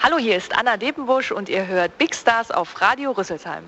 Hallo, hier ist Anna Debenbusch und ihr hört Big Stars auf Radio Rüsselsheim.